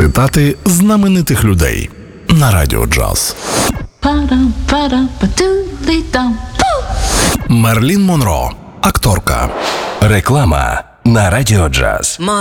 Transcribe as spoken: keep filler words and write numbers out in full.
Цитати знаменитих людей на Радіо Джаз. Мерлін Монро, акторка. Реклама на Радіо Джаз.